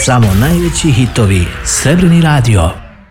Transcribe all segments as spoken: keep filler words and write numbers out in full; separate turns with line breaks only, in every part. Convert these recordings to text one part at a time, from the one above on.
Samo najveći hitovi. Srebrni radio.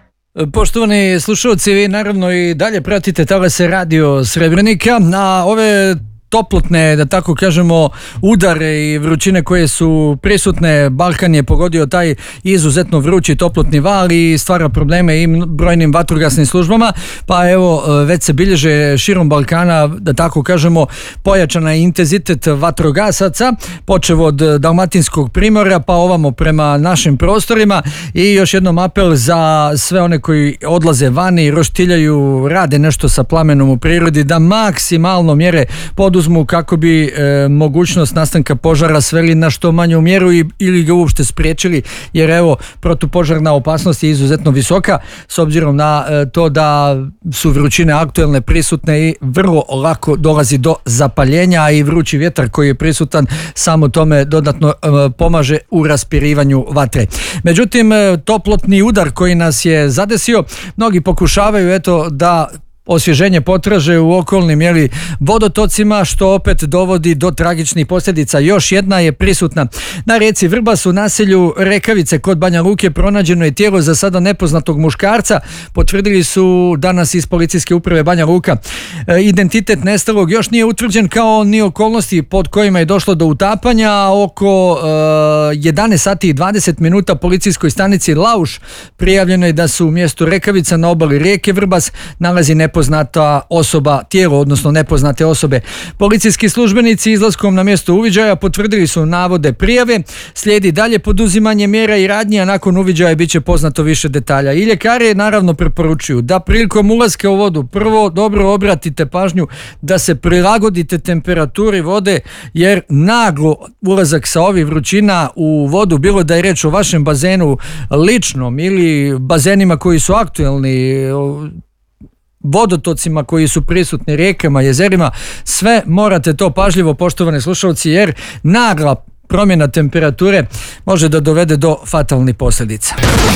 Poštovani slušalci, vi naravno i dalje pratite talase radio Srebrenika. Na ove toplotne, da tako kažemo, udare i vrućine koje su prisutne, Balkan je pogodio taj izuzetno vrući toplotni val i stvara probleme i brojnim vatrogasnim službama, pa evo već se bilježe širom Balkana, da tako kažemo, pojačana intenzitet vatrogasaca, počev od Dalmatinskog primorja pa ovamo prema našim prostorima. I još jednom apel za sve one koji odlaze vani, roštiljaju, rade nešto sa plamenom u prirodi, da maksimalno mjere poduzmu kako bi e, mogućnost nastanka požara sveli na što manju mjeru i, ili ga uopšte spriječili, jer evo, protupožarna opasnost je izuzetno visoka s obzirom na e, to da su vrućine aktuelne, prisutne i vrlo lako dolazi do zapaljenja, a i vrući vjetar koji je prisutan samo tome dodatno e, pomaže u raspirivanju vatre. Međutim, e, toplotni udar koji nas je zadesio, mnogi pokušavaju eto da osvježenje potraže u okolnim jeli, vodotocima, što opet dovodi do tragičnih posljedica. Još jedna je prisutna. Na rijeci Vrbas u naselju Rekavice kod Banja Luke pronađeno je tijelo za sada nepoznatog muškarca, potvrdili su danas iz policijske uprave Banja Luka. E, identitet nestalog još nije utvrđen, kao ni okolnosti pod kojima je došlo do utapanja. Oko e, jedanaest sati i dvadeset minuta policijskoj stanici Lauš prijavljeno je da su u mjestu Rekavica na obali rijeke Vrbas nalazi nepoznata nepoznata osoba, tijelo, odnosno nepoznate osobe. Policijski službenici izlaskom na mjesto uviđaja potvrdili su navode prijave, slijedi dalje poduzimanje mjera i radnji, a nakon uviđaja bit će poznato više detalja. I ljekari naravno preporučuju da prilikom ulaska u vodu prvo dobro obratite pažnju da se prilagodite temperaturi vode, jer naglo ulazak sa ovih vrućina u vodu, bilo da je reč o vašem bazenu ličnom ili bazenima koji su aktuelni, vodotocima koji su prisutni, rijekama, jezerima, sve morate to pažljivo, poštovani slušalci, jer nagla promjena temperature može da dovede do fatalnih posljedica.